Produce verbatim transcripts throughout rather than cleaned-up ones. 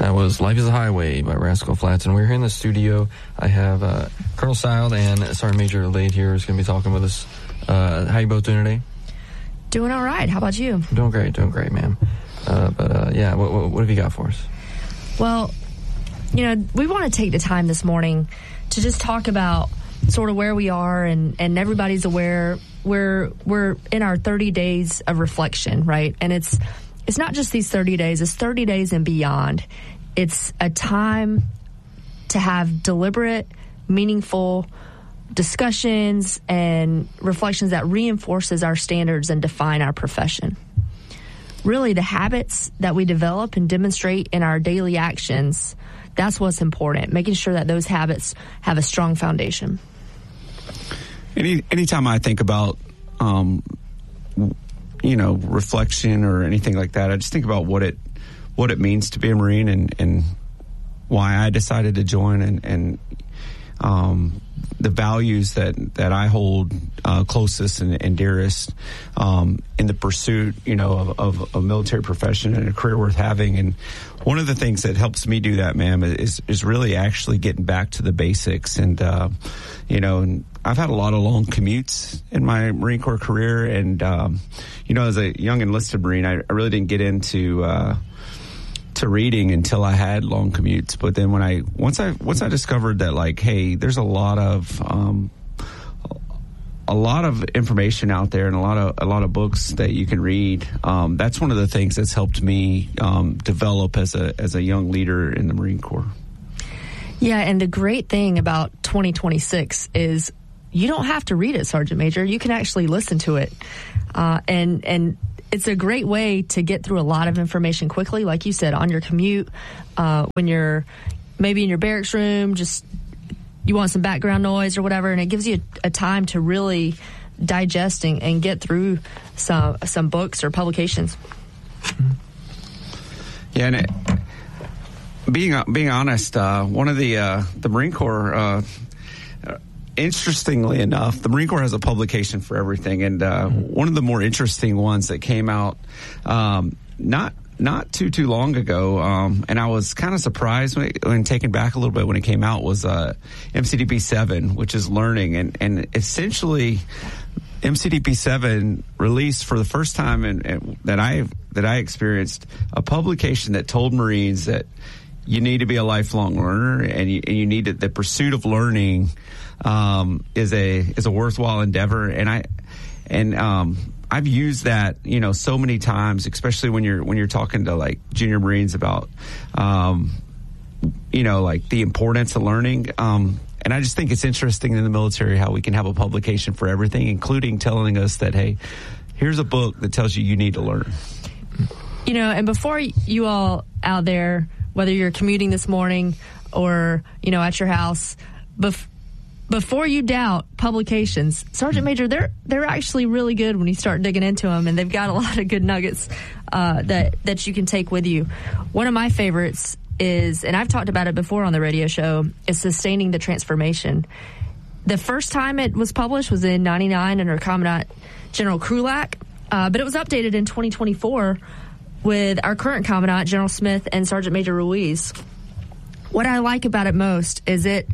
That was Life is a Highway by Rascal Flatts. And we're here in the studio. I have uh, Colonel Sild and Sergeant Major Lade here who's going to be talking with us. Uh, how you both doing today? Doing all right. How about you? Doing great, doing great, ma'am. Uh, but, uh, yeah, what, what, what have you got for us? Well, you know, we want to take the time this morning to just talk about sort of where we are, and, and everybody's aware we're, we're in our thirty days of reflection, right? And it's it's not just these thirty days, it's thirty days and beyond. It's a time to have deliberate, meaningful discussions and reflections that reinforces our standards and define our profession. Really, the habits that we develop and demonstrate in our daily actions, that's what's important, making sure that those habits have a strong foundation. Any anytime I think about, um, you know, reflection or anything like that, I just think about what it what it means to be a Marine and, and why I decided to join, and, and um, the values that, that I hold uh, closest and, and dearest um, in the pursuit, you know, of, of a military profession and a career worth having. And one of the things that helps me do that, ma'am, is is really actually getting back to the basics. And uh, you know, and I've had a lot of long commutes in my Marine Corps career, and um, you know, as a young enlisted Marine, I, I really didn't get into uh, to reading until I had long commutes. But then when I once I once I discovered that, like, hey, there's a lot of um, a lot of information out there and a lot of a lot of books that you can read. Um, that's one of the things that's helped me um, develop as a as a young leader in the Marine Corps. Yeah, and the great thing about twenty twenty-six is you don't have to read it, Sergeant Major. You can actually listen to it, uh, and and it's a great way to get through a lot of information quickly, like you said, on your commute, uh, when you're maybe in your barracks room, just you want some background noise or whatever, and it gives you a, a time to really digest and, and get through some some books or publications. Yeah, and it, being being honest, uh, one of the uh, the Marine Corps. Uh, Interestingly enough, the Marine Corps has a publication for everything, and uh, mm-hmm. one of the more interesting ones that came out um, not not too too long ago, um, and I was kind of surprised when, it, when taken back a little bit when it came out, was uh, M C D P seven, which is learning, and and essentially M C D P seven released for the first time in, in, that I that I experienced a publication that told Marines that you need to be a lifelong learner, and you, and you need to, the pursuit of learning um, is a is a worthwhile endeavor. And I and um, I've used that, you know, so many times, especially when you're when you're talking to like junior Marines about, um, you know, like the importance of learning. Um, and I just think it's interesting in the military how we can have a publication for everything, including telling us that, hey, here's a book that tells you you need to learn. You know, and before you all out there, whether you're commuting this morning or, you know, at your house, bef- before you doubt publications, Sergeant Major, they're they're actually really good when you start digging into them, and they've got a lot of good nuggets uh, that, that you can take with you. One of my favorites is, and I've talked about it before on the radio show, is Sustaining the Transformation. The first time it was published was in ninety-nine under Commandant General Krulak, uh, but it was updated in twenty twenty-four with our current Commandant, General Smith, and Sergeant Major Ruiz. What I like about it most is it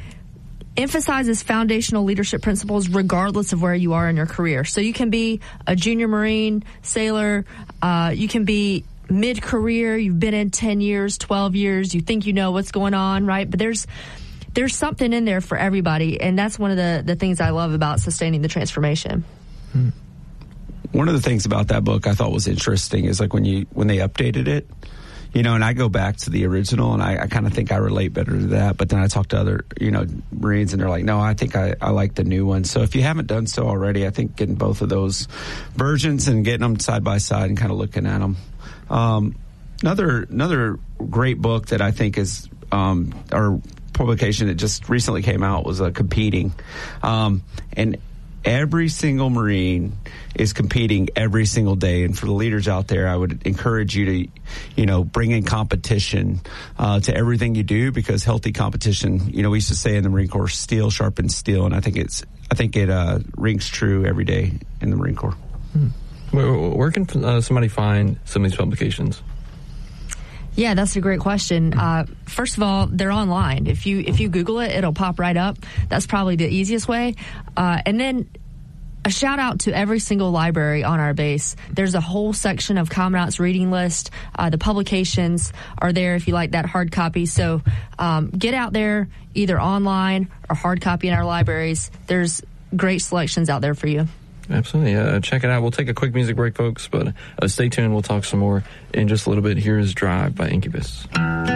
emphasizes foundational leadership principles regardless of where you are in your career. So you can be a junior Marine, sailor, uh, you can be mid-career, you've been in ten years, twelve years, you think you know what's going on, right? But there's there's something in there for everybody, and that's one of the, the things I love about Sustaining the Transformation. Hmm. One of the things about that book I thought was interesting is like when you when they updated it, you know, and I go back to the original, and I, I kind of think I relate better to that. But then I talk to other, you know, Marines, and they're like, no, I think I, I like the new one. So if you haven't done so already, I think getting both of those versions and getting them side by side and kind of looking at them. Um, another another great book that I think is um, our publication that just recently came out was uh, Competing, um, and every single Marine is competing every single day. And for the leaders out there, I would encourage you to, you know, bring in competition uh, to everything you do, because healthy competition, you know, we used to say in the Marine Corps, steel sharpens steel. And I think it's, I think it uh, rings true every day in the Marine Corps. Hmm. Where, where can uh, somebody find some of these publications? Yeah, that's a great question. Uh, first of all, they're online. If you if you Google it, it'll pop right up. That's probably the easiest way. Uh, and then a shout out to every single library on our base. There's a whole section of Commandant's reading list. Uh, the publications are there if you like that hard copy. So um, get out there either online or hard copy in our libraries. There's great selections out there for you. Absolutely. Uh, check it out. We'll take a quick music break, folks, but uh, stay tuned. We'll talk some more in just a little bit. Here is Drive by Incubus.